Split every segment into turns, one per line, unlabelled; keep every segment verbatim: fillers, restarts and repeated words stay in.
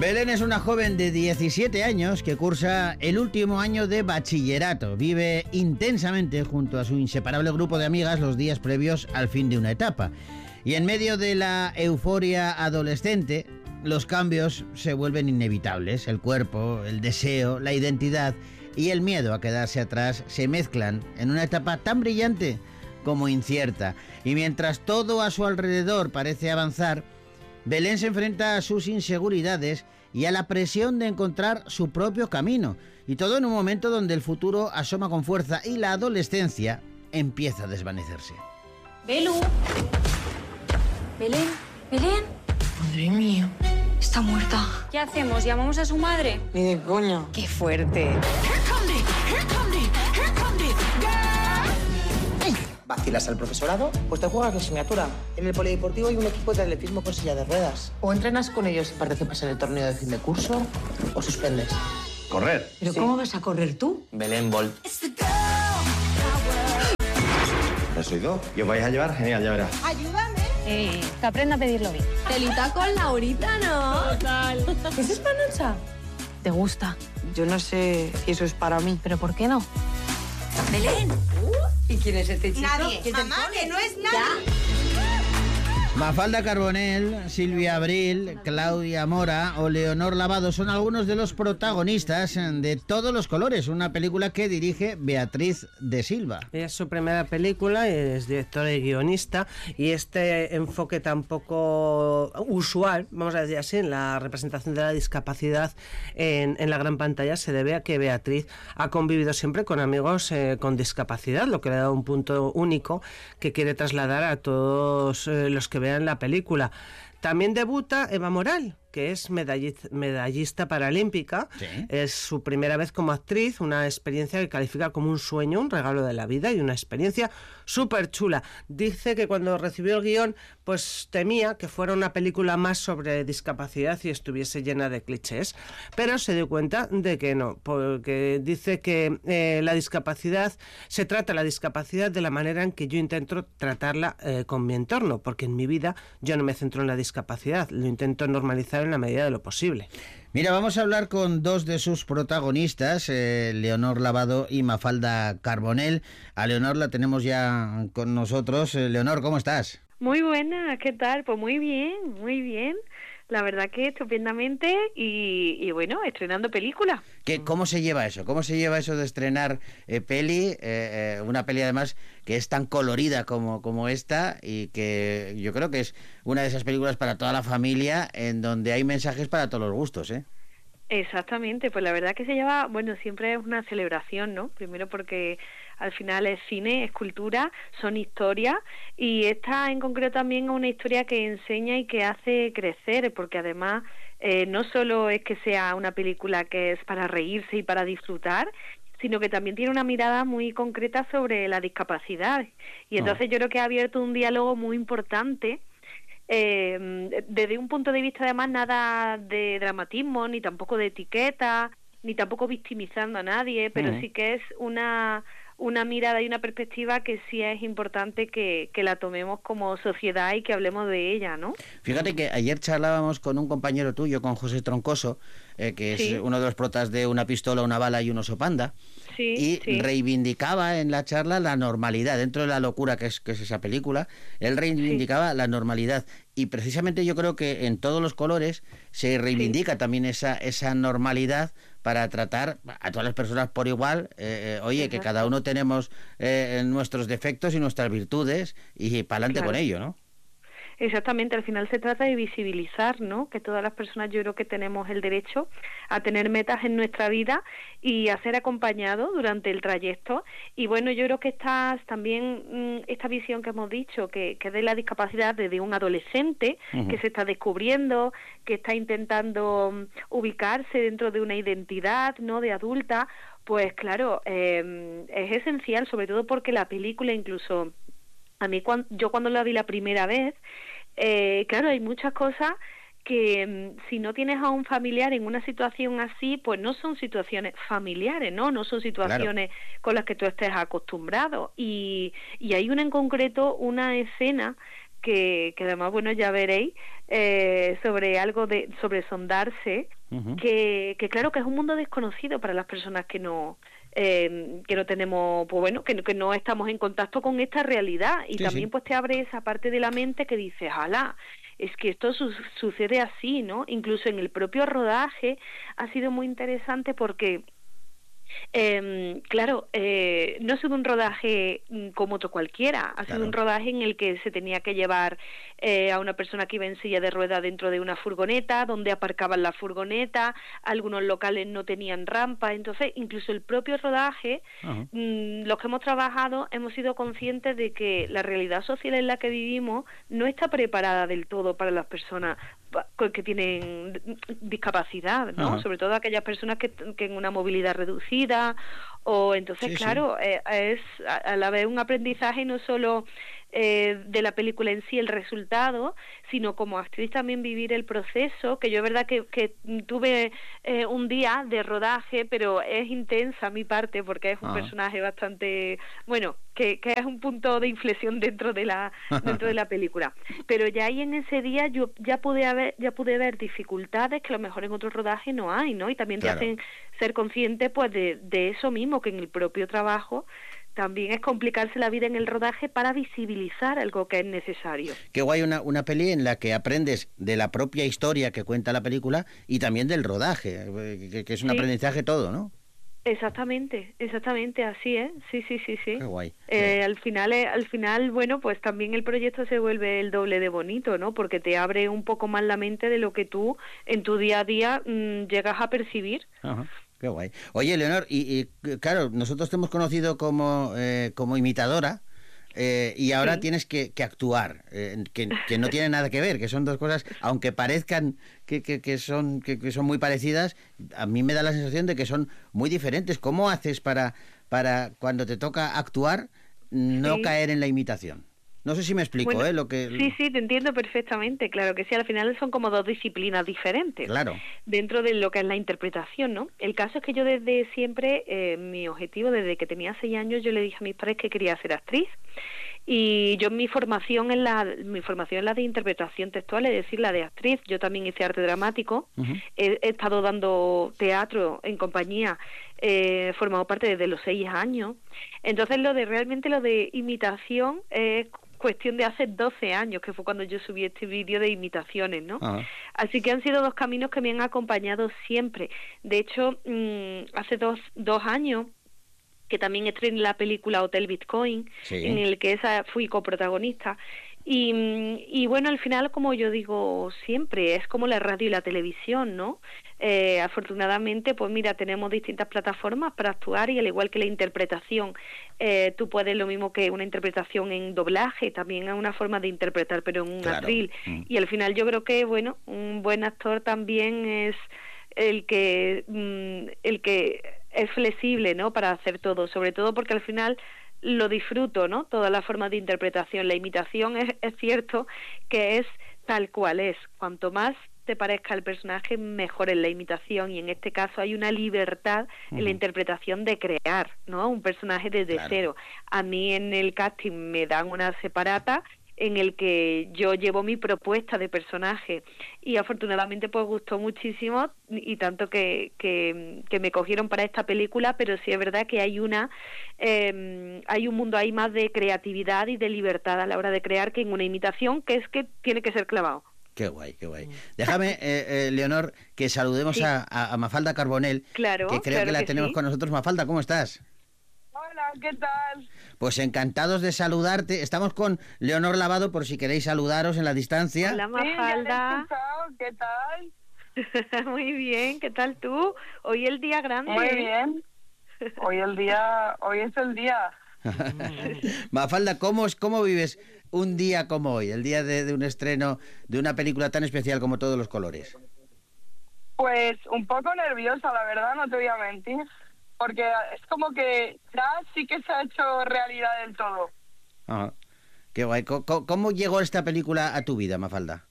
Belén es una joven de diecisiete años que cursa el último año de bachillerato. Vive intensamente junto a su inseparable grupo de amigas los días previos al fin de una etapa. Y en medio de la euforia adolescente, los cambios se vuelven inevitables. El cuerpo, el deseo, la identidad y el miedo a quedarse atrás se mezclan en una etapa tan brillante como incierta. Y mientras todo a su alrededor parece avanzar, Belén se enfrenta a sus inseguridades y a la presión de encontrar su propio camino. Y todo en un momento donde el futuro asoma con fuerza y la adolescencia empieza a desvanecerse.
Belu. Belén. Belén.
Madre mía.
Está muerta. ¿Qué hacemos? ¿Llamamos a su madre?
Ni de coña.
¡Qué fuerte!
¿Vacilas al profesorado? Pues te juegas la asignatura. En el polideportivo hay un equipo de atletismo con silla de ruedas. O entrenas con ellos y participas en el torneo de fin de curso, o suspendes.
¿Correr?
¿Pero sí. ¿Cómo vas a correr tú?
Belén Bolt. ¿Has oído? ¿Y os vais a llevar? Genial, ya verás.
¡Ayúdame! Eh, que aprenda a pedirlo bien.
Telita con Laurita, ¿no?
Total.
¿Qué es espanocha?
¿Te gusta?
Yo no sé si eso es para mí.
¿Pero por qué no?
¡Belén! ¿Y quién es este chico?
Nadie. Mamá, que no es nadie.
Mafalda Carbonell, Silvia Abril, Claudia Mora o Leonor Lavado son algunos de los protagonistas de Todos los colores, una película que dirige Beatriz de Silva.
Es su primera película, es directora y guionista, y este enfoque tan poco usual, vamos a decir así, en la representación de la discapacidad en, en la gran pantalla se debe a que Beatriz ha convivido siempre con amigos eh, con discapacidad, lo que le ha dado un punto único que quiere trasladar a todos eh, los que vean la película. También debuta Eva Moral, que es medallista, medallista paralímpica. Sí. Es su primera vez como actriz, una experiencia que califica como un sueño, un regalo de la vida y una experiencia súper chula. Dice que cuando recibió el guión, pues temía que fuera una película más sobre discapacidad y estuviese llena de clichés, pero se dio cuenta de que no, porque dice que eh, la discapacidad, se trata la discapacidad de la manera en que yo intento tratarla eh, con mi entorno, porque en mi vida yo no me centro en la discapacidad, lo intento normalizar en la medida de lo posible.
Mira, vamos a hablar con dos de sus protagonistas, eh, Leonor Lavado y Mafalda Carbonell. A Leonor la tenemos ya con nosotros. Eh, Leonor, ¿cómo estás?
Muy buena, ¿qué tal? Pues muy bien, muy bien. La verdad que estupendamente y, y bueno, estrenando película.
¿Qué, ¿Cómo se lleva eso? ¿Cómo se lleva eso de estrenar eh, peli? Eh, eh, una peli además que es tan colorida como, como esta y que yo creo que es una de esas películas para toda la familia en donde hay mensajes para todos los gustos, ¿eh?
Exactamente, pues la verdad que se lleva, bueno, siempre es una celebración, ¿no? Primero porque al final es cine, es cultura, son historias y esta en concreto también es una historia que enseña y que hace crecer, porque además eh, no solo es que sea una película que es para reírse y para disfrutar, sino que también tiene una mirada muy concreta sobre la discapacidad y entonces oh. yo creo que ha abierto un diálogo muy importante. Eh, desde un punto de vista además nada de dramatismo, ni tampoco de etiqueta, ni tampoco victimizando a nadie, pero mm. sí que es una una mirada y una perspectiva que sí es importante que, que la tomemos como sociedad y que hablemos de ella, ¿no?
Fíjate que ayer charlábamos con un compañero tuyo, con José Troncoso, eh, que sí. es uno de los protas de Una pistola, una bala y un oso panda, sí, y sí. reivindicaba en la charla la normalidad, dentro de la locura que es, que es esa película, él reivindicaba sí. la normalidad. Y precisamente yo creo que en Todos los colores se reivindica sí. también esa, esa normalidad para tratar a todas las personas por igual. Eh, eh, oye, Exacto. que cada uno tenemos eh, nuestros defectos y nuestras virtudes y para adelante claro. con ello, ¿no?
Exactamente, al final se trata de visibilizar, ¿no? Que todas las personas yo creo que tenemos el derecho a tener metas en nuestra vida y a ser acompañados durante el trayecto. Y bueno, yo creo que estas también, esta visión que hemos dicho, que, que de la discapacidad desde un adolescente uh-huh. que se está descubriendo, que está intentando ubicarse dentro de una identidad, ¿no? De adulta, pues claro, eh, es esencial, sobre todo porque la película incluso... A mí, cuando, yo cuando la vi la primera vez, eh, claro, hay muchas cosas que si no tienes a un familiar en una situación así, pues no son situaciones familiares, ¿no? No son situaciones claro. con las que tú estés acostumbrado. Y, y hay una en concreto, una escena que, que además, bueno, ya veréis, eh, sobre algo de, sobre sondarse, uh-huh. que, que claro que es un mundo desconocido para las personas que no, eh, que no tenemos, pues bueno, que, que no estamos en contacto con esta realidad, y sí, también sí. pues te abre esa parte de la mente que dices, ¡hala! Es que esto su- sucede así, ¿no? Incluso en el propio rodaje ha sido muy interesante porque Eh, claro, eh, no ha sido un rodaje como otro cualquiera, ha sido claro. un rodaje en el que se tenía que llevar eh, a una persona que iba en silla de ruedas dentro de una furgoneta, donde aparcaban la furgoneta, algunos locales no tenían rampa, entonces incluso el propio rodaje, uh-huh. mmm, los que hemos trabajado hemos sido conscientes de que la realidad social en la que vivimos no está preparada del todo para las personas que tienen discapacidad, ¿no? Uh-huh. Sobre todo aquellas personas que, que en una movilidad reducida, o entonces, sí, claro, sí. Eh, es a la vez un aprendizaje no solo eh, de la película en sí, el resultado, sino como actriz también vivir el proceso, que yo es verdad que, que tuve eh, un día de rodaje, pero es intensa mi parte, porque es un uh-huh. personaje bastante, bueno, que, que es un punto de inflexión dentro de la dentro de la película, pero ya ahí en ese día yo ya pude haber ya pude ver dificultades que a lo mejor en otro rodaje no hay, ¿no? Y también claro. te hacen ser consciente pues de, de eso mismo, que en el propio trabajo también es complicarse la vida en el rodaje para visibilizar algo que es necesario.
Qué guay una, una peli en la que aprendes de la propia historia que cuenta la película y también del rodaje, que, que es un sí. aprendizaje todo, ¿no?
Exactamente, exactamente, así es, sí, sí, sí, sí.
Qué guay.
Eh, al final, eh, al final, bueno, pues también el proyecto se vuelve el doble de bonito, ¿no? Porque te abre un poco más la mente de lo que tú en tu día a día mmm, llegas a percibir.
Ajá. Qué guay. Oye, Leonor, y, y claro, nosotros te hemos conocido como, eh, como imitadora, eh, y ahora sí. tienes que, que actuar, eh, que, que no tiene nada que ver, que son dos cosas, aunque parezcan que, que, que, son, que, que son muy parecidas, a mí me da la sensación de que son muy diferentes. ¿Cómo haces para, para cuando te toca actuar, no sí. caer en la imitación? No sé si me explico, bueno, ¿eh? Lo que...
Sí, sí, te entiendo perfectamente, claro que sí, al final son como dos disciplinas diferentes
claro.
dentro de lo que es la interpretación, ¿no? El caso es que yo desde siempre, eh, mi objetivo desde que tenía seis años, yo le dije a mis padres que quería ser actriz, y yo mi formación en la mi formación es la de interpretación textual, es decir, la de actriz. Yo también hice arte dramático, uh-huh. he, he estado dando teatro en compañía, he eh, formado parte desde los seis años, entonces lo de realmente lo de imitación es eh, cuestión de hace doce años, que fue cuando yo subí este vídeo de imitaciones, ¿no? Uh-huh. Así que han sido dos caminos que me han acompañado siempre. De hecho, mmm, hace dos, dos años que también estrené la película Hotel Bitcoin, sí. en el que esa fui coprotagonista. Y, y bueno, al final, como yo digo siempre, es como la radio y la televisión, ¿no? Eh, afortunadamente, pues mira, tenemos distintas plataformas para actuar, y al igual que la interpretación, eh, tú puedes lo mismo que una interpretación en doblaje, también es una forma de interpretar, pero en un
claro.
atril. Mm. Y al final yo creo que, bueno, un buen actor también es el que, mm, el que es flexible, ¿no? Para hacer todo, sobre todo porque al final lo disfruto, ¿no? Todas las formas de interpretación. La imitación es, es cierto que es tal cual es. Cuanto más te parezca el personaje, mejor es la imitación, y en este caso hay una libertad uh-huh. en la interpretación de crear, ¿no? Un personaje desde claro. cero. A mí en el casting me dan una separata en el que yo llevo mi propuesta de personaje, y afortunadamente pues gustó muchísimo, y tanto que, que, que me cogieron para esta película, pero sí es verdad que hay una eh, hay un mundo ahí más de creatividad y de libertad a la hora de crear que en una imitación, que es que tiene que ser clavado.
Qué guay, qué guay. Déjame, eh, eh, Leonor, que saludemos sí. a, a Mafalda Carbonell,
claro,
que creo
claro
que la
que
tenemos
sí.
con nosotros. Mafalda, ¿cómo estás?
Hola, ¿qué tal?
Pues encantados de saludarte. Estamos con Leonor Lavado, por si queréis saludaros en la distancia.
Hola, Mafalda.
Sí, ¿qué tal?
Muy bien, ¿qué tal tú? Hoy el día grande.
Muy bien. Hoy el día, hoy es el día.
Mafalda, ¿cómo, ¿cómo vives un día como hoy, el día de, de un estreno de una película tan especial como Todos los colores?
Pues un poco nerviosa, la verdad, no te voy a mentir. Porque es como que ya sí que se ha hecho realidad del todo.
Ajá. Qué guay. ¿Cómo, ¿Cómo llegó esta película a tu vida, Mafalda?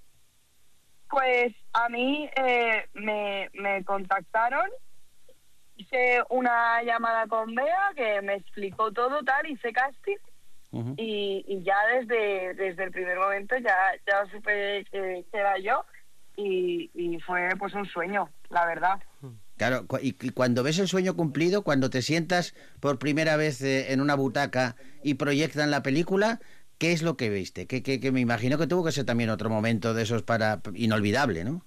Pues a mí eh, me, me contactaron, hice una llamada con Bea que me explicó todo, tal, hice casting, uh-huh. y, y ya desde, desde el primer momento ya, ya supe que, que era yo y, y fue pues un sueño, la verdad.
Claro, y, y cuando ves el sueño cumplido, cuando te sientas por primera vez eh, en una butaca y proyectan la película, ¿qué es lo que viste? Que, que, que me imagino que tuvo que ser también otro momento de esos para inolvidable, ¿no?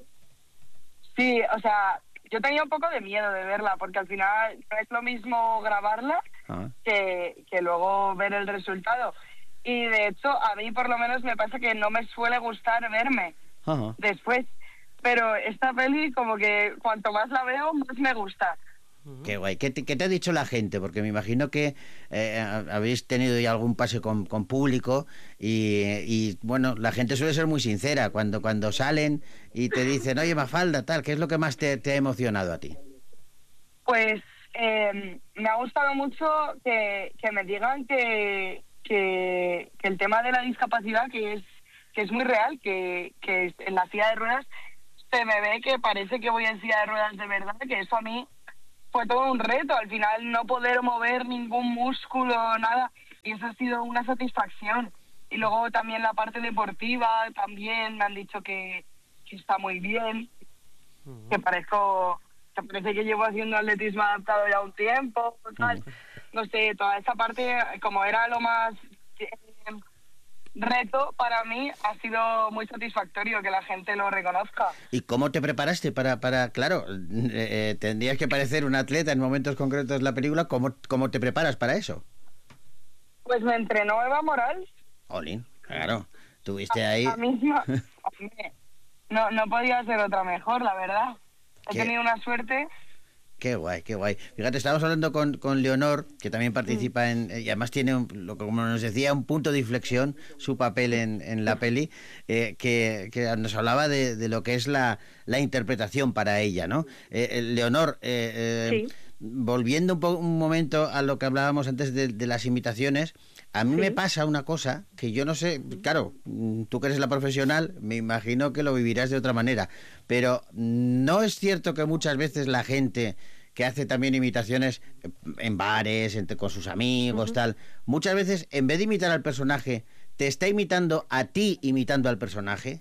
Sí, o sea, yo tenía un poco de miedo de verla, porque al final no es lo mismo grabarla ah. que, que luego ver el resultado. Y de hecho, a mí por lo menos me pasa que no me suele gustar verme uh-huh. después. Pero esta peli, como que cuanto más la veo, más me gusta.
Qué guay. ¿Qué te, qué te ha dicho la gente? Porque me imagino que eh, habéis tenido ya algún pase con, con público y, y, bueno, la gente suele ser muy sincera cuando, cuando salen y te dicen, oye, Mafalda, tal, ¿qué es lo que más te, te ha emocionado a ti?
Pues eh, me ha gustado mucho que, que me digan que, que, que el tema de la discapacidad, que es, que es muy real, que, que en la silla de ruedas se me ve que parece que voy en silla de ruedas de verdad, que eso a mí fue todo un reto, al final no poder mover ningún músculo, nada, y eso ha sido una satisfacción. Y luego también la parte deportiva, también me han dicho que, que está muy bien, uh-huh. que parezco, que parece que llevo haciendo atletismo adaptado ya un tiempo, tal. Uh-huh. No sé, toda esa parte, como era lo más eh, reto para mí, ha sido muy satisfactorio que la gente lo reconozca.
¿Y cómo te preparaste para, para claro, eh, eh, tendrías que parecer un atleta en momentos concretos de la película, ¿cómo, cómo te preparas para eso?
Pues me entrenó Eva Moral.
Olin, claro, tuviste ahí...
A, a misma, no, no podía ser otra mejor, la verdad. He ¿Qué? tenido una suerte...
Qué guay, qué guay. Fíjate, estábamos hablando con, con Leonor, que también participa mm. en... Y además tiene, un, lo, como nos decía, un punto de inflexión, su papel en, en la peli, eh, que, que nos hablaba de, de lo que es la, la interpretación para ella, ¿no? Eh, Leonor, eh, eh, sí. volviendo un, po, un momento a lo que hablábamos antes de, de las imitaciones, a mí sí. me pasa una cosa que yo no sé, claro, tú que eres la profesional, me imagino que lo vivirás de otra manera, pero ¿no es cierto que muchas veces la gente que hace también imitaciones en bares, entre, con sus amigos, uh-huh. tal, muchas veces en vez de imitar al personaje, te está imitando a ti imitando al personaje?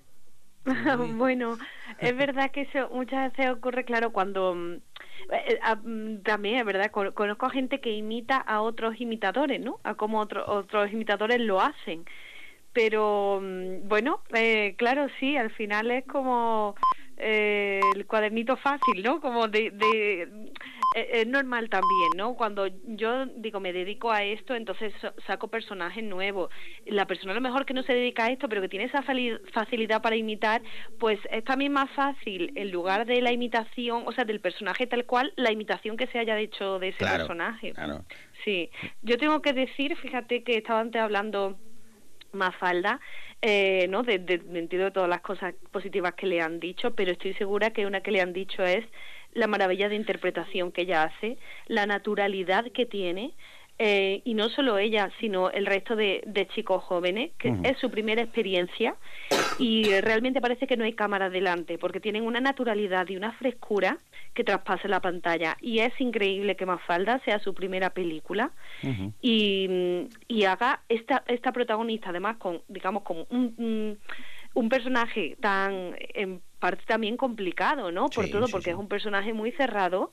Bueno, es verdad que eso muchas veces ocurre, claro, cuando... Eh, a, también es verdad, conozco a gente que imita a otros imitadores, ¿no? A cómo otro, otros imitadores lo hacen. Pero, bueno, eh, claro, sí, al final es como eh, el cuadernito fácil, ¿no? Como de... de eh, es normal también, ¿no? Cuando yo digo me dedico a esto, entonces saco personajes nuevos. La persona a lo mejor que no se dedica a esto, pero que tiene esa facilidad para imitar, pues es también más fácil, en lugar de la imitación, o sea, del personaje tal cual, la imitación que se haya hecho de ese
claro,
personaje.
Claro.
Sí. Yo tengo que decir, fíjate que estaba antes hablando Mafalda, eh, ¿no? De, de, de, entiendo todas las cosas positivas que le han dicho, pero estoy segura que una que le han dicho es la maravilla de interpretación que ella hace, la naturalidad que tiene, eh, y no solo ella, sino el resto de, de chicos jóvenes, que uh-huh. es su primera experiencia, y realmente parece que no hay cámara delante, porque tienen una naturalidad y una frescura que traspasa la pantalla, y es increíble que Mafalda sea su primera película, uh-huh. y, y haga esta, esta protagonista, además, con, digamos, con un... un un personaje tan, en parte también complicado, ¿no? Por sí, todo, sí, porque sí. es un personaje muy cerrado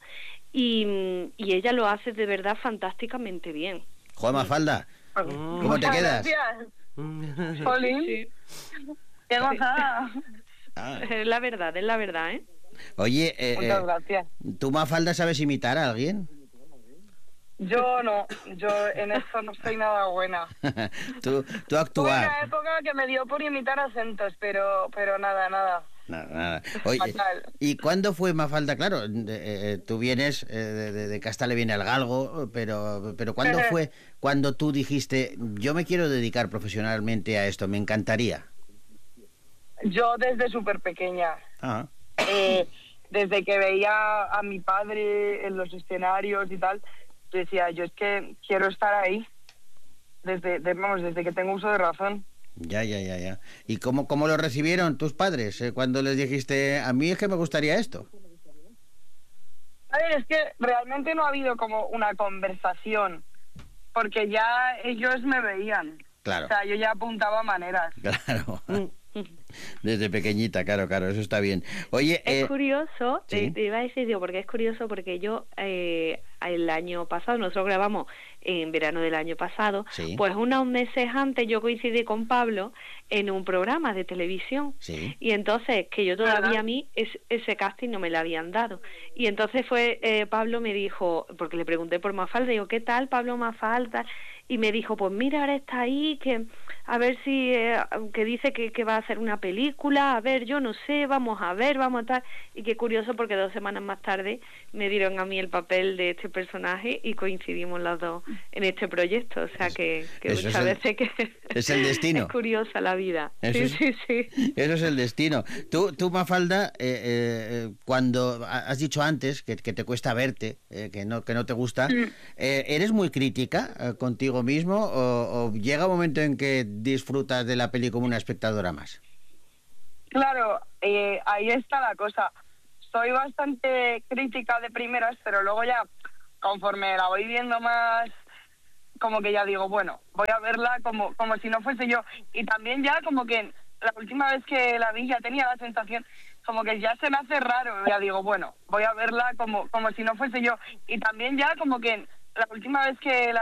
y, y ella lo hace de verdad fantásticamente bien.
Joder, Mafalda, ¿cómo Muchas te quedas?
Gracias. Jolín, sí. Qué gozada.
Ah. Es la verdad, es la verdad, ¿eh?
Oye, eh,
Muchas gracias.
¿tú, Mafalda, sabes imitar a alguien?
Yo no, yo en eso no soy nada buena.
tú, tú actuar.
Tuve una época que me dio por imitar acentos, pero pero nada, nada.
Nada, nada. Oye, ¿y cuándo fue Mafalda? Claro, eh, eh, tú vienes, eh, de, de Casta le viene al galgo, pero, pero ¿cuándo fue cuando tú dijiste, yo me quiero dedicar profesionalmente a esto, me encantaría?
Yo desde súper pequeña.
Ah.
Eh, desde que veía a mi padre en los escenarios y tal, decía, yo es que quiero estar ahí, desde, de, vamos, desde que tengo uso de razón.
Ya, ya, ya, ya. ¿Y cómo, cómo lo recibieron tus padres eh, cuando les dijiste, a mí es que me gustaría esto?
A ver, es que realmente no ha habido como una conversación porque ya ellos me veían.
Claro.
O sea, yo ya apuntaba maneras.
Claro. Desde pequeñita, claro, claro, eso está bien. Oye,
es
eh,
curioso,
¿sí?
te, te iba a decir, digo, porque es curioso porque yo eh, el año pasado, nosotros grabamos en verano del año pasado,
Sí.
pues unos meses antes yo coincidí con Pablo en un programa de televisión.
Sí.
Y entonces, que yo todavía
Ajá.
a mí es, ese casting no me lo habían dado. Y entonces fue, eh, Pablo me dijo, porque le pregunté por Mafalda, digo, ¿qué tal Pablo Mafalda? Y me dijo, pues mira, ahora está ahí, que a ver si, eh, que dice que, que va a hacer una película, a ver, yo no sé, vamos a ver, vamos a estar. Y qué curioso, porque dos semanas más tarde me dieron a mí el papel de este personaje y coincidimos las dos en este proyecto. O sea que, que
Eso
muchas
es el-
veces que
es el destino.
es curiosa la vida.
Eso
Sí,
es-
sí, sí.
Eso es el destino. Tú, tú Mafalda, eh, eh, cuando ha- has dicho antes que, que te cuesta verte, eh, que no que no te gusta, eh, ¿eres muy crítica eh, contigo mismo o, o llega un momento en que disfrutas de la peli como una espectadora más?
Claro, eh, ahí está la cosa. Soy bastante crítica de primeras, pero luego ya, conforme la voy viendo más, como que ya digo, bueno, voy a verla como, como si no fuese yo. Y también ya como que la última vez que la vi ya tenía la sensación, como que ya se me hace raro. Ya digo, bueno, voy a verla como, como si no fuese yo. Y también ya como que la última vez que la